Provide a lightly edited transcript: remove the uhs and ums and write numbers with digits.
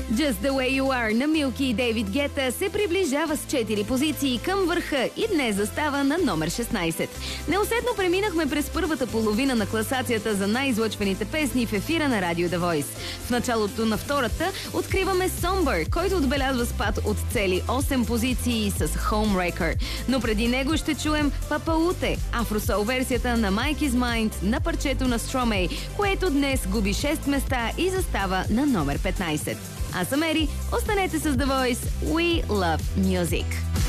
Just the way you are на Милки и Дейвид Гета се приближава с 4 позиции към върха и днес застава на номер 16. Неусетно преминахме през първата половина на класацията за най-излъчваните песни в ефира на Радио The Voice. В началото на втората откриваме Somber, който отбелязва спад от цели 8 позиции с Homewrecker. Но преди него ще чуем Папауте, афросол версията на Mike is Mind на парчето на Stromae, което днес губи 6 места и застава на номер 15. Аз съм Ери, останете с The Voice. We love music.